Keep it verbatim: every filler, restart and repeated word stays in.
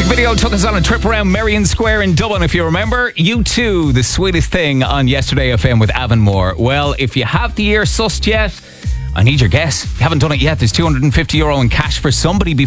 video took us on a trip around Merrion Square in Dublin, if you remember. U two, The Sweetest Thing on Yesterday F M with Avonmore. Well, if you have the year sussed yet, I need your guess. If you haven't done it yet, there's two hundred fifty euro in cash for somebody